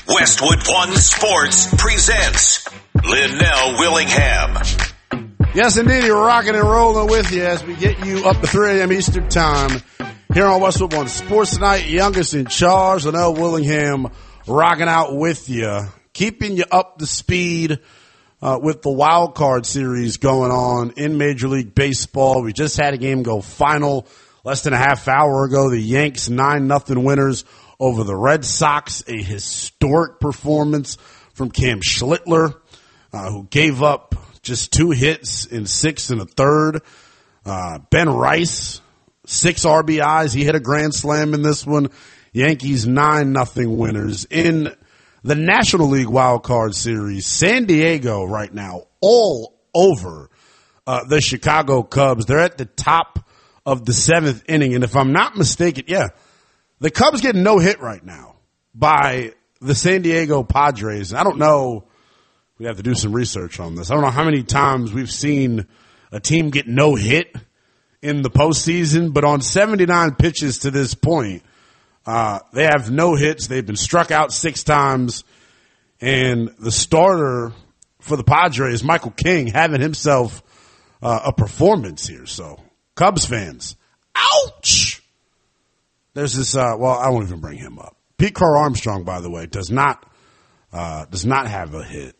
Westwood One Sports presents Linnell Willingham. Yes, indeed, you're rocking and rolling with you as we get you up to 3 a.m. Eastern Time here on Westwood One Sports tonight. Youngest in charge, Linnell Willingham, rocking out with you, keeping you up to speed with the wild card series going on in Major League Baseball. We just had a game go final less than a half hour ago. The Yanks 9-0 winners over the Red Sox. A historic performance from Cam Schlittler, who gave up just 2 hits in 6 1/3. Ben Rice, 6 RBIs. He hit a grand slam in this one. Yankees 9-0 winners. In the National League Wild Card Series, San Diego right now all over the Chicago Cubs. They're at the top of the 7th inning. And if I'm not mistaken, the Cubs get no hit right now by the San Diego Padres. I don't know. We have to do some research on this. I don't know how many times we've seen a team get no hit in the postseason, but on 79 pitches to this point, they have no hits. They've been struck out 6 times, and the starter for the Padres, Michael King, having himself a performance here. So, Cubs fans, ouch! There's this. I won't even bring him up. Pete Crow Armstrong, by the way, does not have a hit.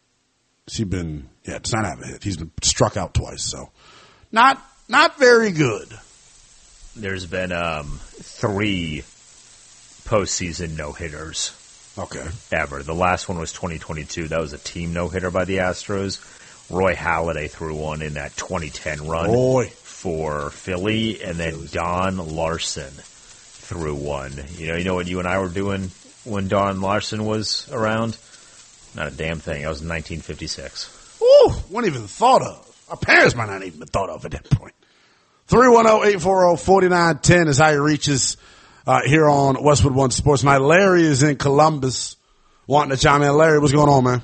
Does not have a hit. He's been struck out twice, so not very good. There's been 3 postseason no-hitters. Okay. Ever. The last one was 2022. That was a team no-hitter by the Astros. Roy Halladay threw one in that 2010 run for Philly, and then Don Larson threw one. You know what you and I were doing when Don Larson was around? Not a damn thing. That was 1956. Ooh, wasn't even thought of. Our parents might not even have thought of at that point. 310-840-4910 is how you reach us here on Westwood One Sports Night. Larry is in Columbus wanting to chime in. Larry, what's going on, man?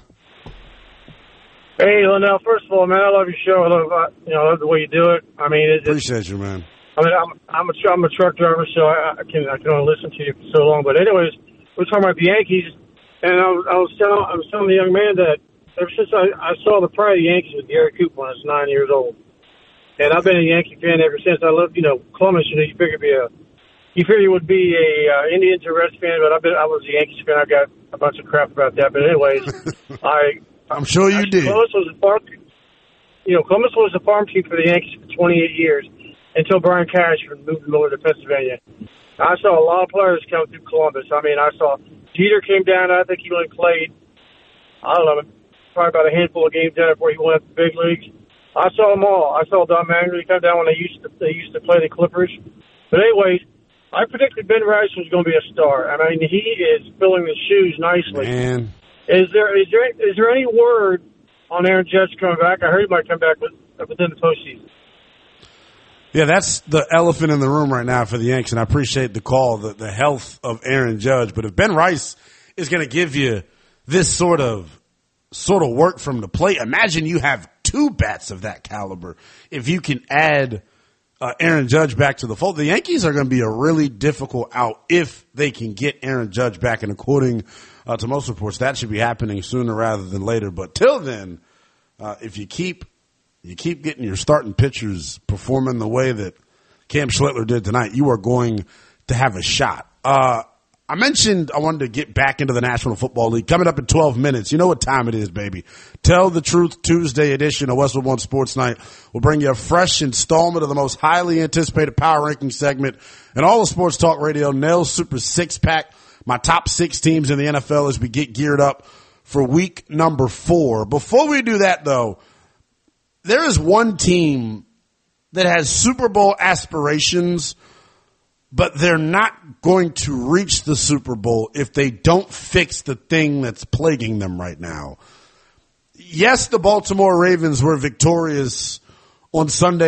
Hey, Linnell, first of all, man, I love your show. I love the way you do it. I mean, appreciate you, man. I mean, I'm a truck driver, so I can only listen to you for so long. But anyways, we're talking about the Yankees, and I was telling the young man that ever since I saw the pride of the Yankees with Gary Cooper when I was 9 years old, and I've been a Yankee fan ever since. I love, Columbus. You figure you would be a Indians or Reds fan, but I was a Yankees fan. I got a bunch of crap about that, but anyways, I'm sure you did. Columbus was a farm team for the Yankees for 28 years until Brian Cashman moved them over to Pennsylvania. I saw a lot of players come through Columbus. I mean, I saw Jeter came down. I think he only played, I don't know, probably about a handful of games down before he went up to the big leagues. I saw them all. I saw Don Mattingly come down when they used to play the Clippers. But anyways, I predicted Ben Rice was going to be a star. I mean, he is filling the shoes nicely. Man. Is there any word on Aaron Judge coming back? I heard he might come back within the postseason. Yeah, that's the elephant in the room right now for the Yanks, and I appreciate the call, the health of Aaron Judge. But if Ben Rice is going to give you this sort of work from the plate, imagine you have 2 bats of that caliber. If you can add Aaron Judge back to the fold, the Yankees are going to be a really difficult out if they can get Aaron Judge back. And according to most reports, that should be happening sooner rather than later. But till then, if you keep getting your starting pitchers performing the way that Cam Schlittler did tonight, you are going to have a shot. I mentioned I wanted to get back into the National Football League. Coming up in 12 minutes. You know what time it is, baby. Tell the Truth Tuesday edition of Westwood One Sports Night will bring you a fresh installment of the most highly anticipated power ranking segment in all of sports talk radio, Nell's Super 6-Pack, my top 6 teams in the NFL as we get geared up for week number 4. Before we do that, though, there is one team that has Super Bowl aspirations, but they're not going to reach the Super Bowl if they don't fix the thing that's plaguing them right now. Yes, the Baltimore Ravens were victorious on Sunday